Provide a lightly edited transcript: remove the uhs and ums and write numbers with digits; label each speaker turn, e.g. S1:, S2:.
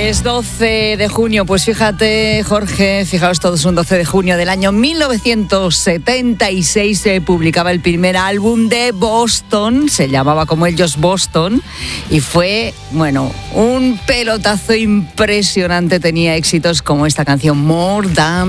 S1: Martes 12 de junio, pues fíjate, Jorge, fijaos todos, un 12 de junio del año 1976 se publicaba el primer álbum de Boston, se llamaba como ellos Boston, y fue, bueno, un pelotazo impresionante, tenía éxitos como esta canción More Than